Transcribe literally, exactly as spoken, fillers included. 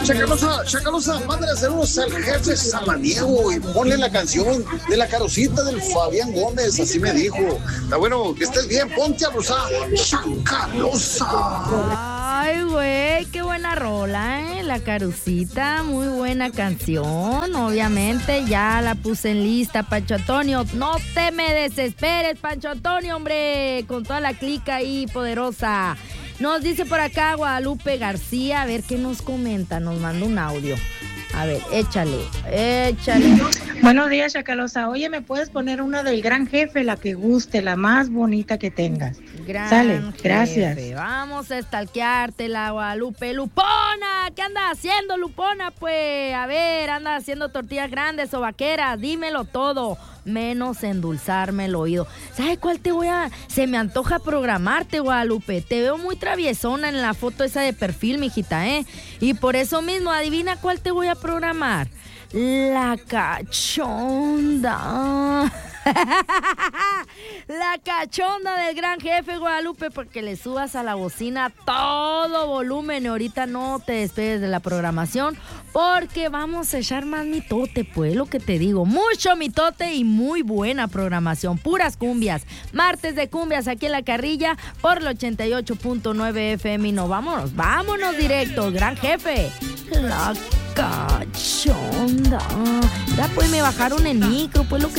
Chacalosa, Chacalosa, mándale saludos al jefe Samaniego y ponle la canción de La Carucita del Fabián Gómez, así me dijo. Está bueno, que estés bien, ponte a gozar, Chacalosa. Ay, güey, qué buena rola, ¿eh? La Carucita, muy buena canción, obviamente, ya la puse en lista, Pancho Antonio. No te me desesperes, Pancho Antonio, hombre, con toda la clica ahí poderosa. Nos dice por acá Guadalupe García, a ver qué nos comenta, nos manda un audio. A ver, échale, échale. Buenos días, Chacalosa. Oye, ¿me puedes poner una del Gran Jefe, la que guste, la más bonita que tengas? Gran Sale, Jefe. gracias. Vamos a estalquearte la Guadalupe. Lupona, ¿qué andas haciendo, Lupona? Pues, a ver, andas haciendo tortillas grandes o vaqueras, dímelo todo, menos endulzarme el oído. ¿Sabes cuál te voy a...? Se me antoja programarte, Guadalupe. Te veo muy traviesona en la foto esa de perfil, mijita, ¿eh? Y por eso mismo, adivina cuál te voy a programar. La cachonda. La cachonda del Gran Jefe, Guadalupe, porque le subas a la bocina todo volumen. Y ahorita no te despegues de la programación, porque vamos a echar más mitote, pues, lo que te digo. Mucho mitote y muy buena programación. Puras cumbias. Martes de cumbias aquí en La Carrilla por el ochenta y ocho punto nueve F M. Y no, vámonos, vámonos directo. Gran Jefe. La cachonda. Ya, pues, me bajaron el micro, pues, lo que